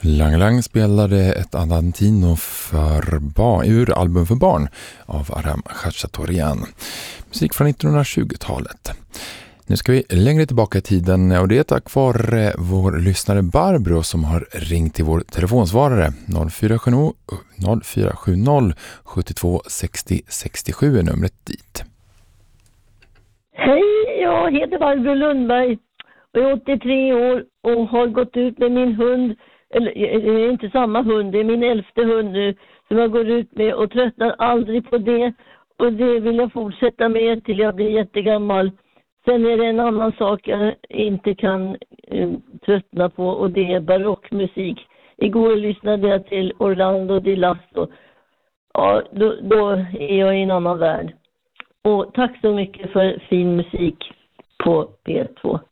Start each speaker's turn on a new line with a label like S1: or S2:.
S1: Lang Lang spelade ett Andantino för barn, ur album för barn av Aram Khachaturian. Musik från 1920-talet. Nu ska vi längre tillbaka i tiden och det är tack vare vår lyssnare Barbro som har ringt till vår telefonsvarare 0470 72 60 67 är numret dit.
S2: Hej, jag heter Barbro Lundberg och är 83 år och har gått ut med min hund, eller det är inte samma hund, det är min 11:e hund nu som jag går ut med och tröttnar aldrig på det, och det vill jag fortsätta med till jag blir jättegammal. Sen är det en annan sak jag inte kan tröttna på, och det är barockmusik. Igår lyssnade jag till Orlando Di Lasso. Ja, då är jag i en annan värld. Och tack så mycket för fin musik på P2.